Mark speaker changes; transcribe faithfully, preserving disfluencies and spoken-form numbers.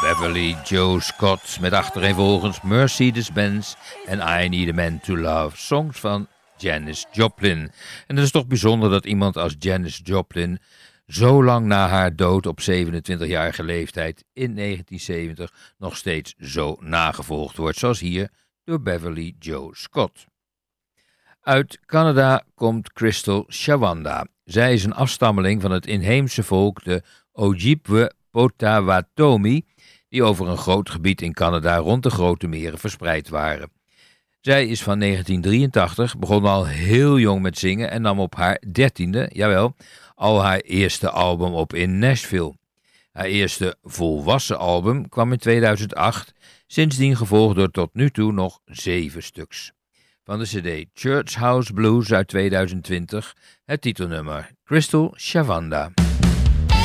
Speaker 1: Beverly Joe Scott met achtereenvolgens Mercedes-Benz en I Need a Man to Love, songs van Janis Joplin. En het is toch bijzonder dat iemand als Janis Joplin zo lang na haar dood op zevenentwintigjarige leeftijd in negentien zeventig nog steeds zo nagevolgd wordt, zoals hier door Beverly Joe Scott. Uit Canada komt Crystal Shawanda. Zij is een afstammeling van het inheemse volk, de Ojibwe Potawatomi, die over een groot gebied in Canada rond de grote meren verspreid waren. Zij is van negentien drieëntachtig, begon al heel jong met zingen en nam op haar dertiende, jawel, al haar eerste album op in Nashville. Haar eerste volwassen album kwam in tweeduizend acht, sindsdien gevolgd door tot nu toe nog zeven stuks. Van de cd Church House Blues uit tweeduizend twintig, het titelnummer Crystal Shawanda.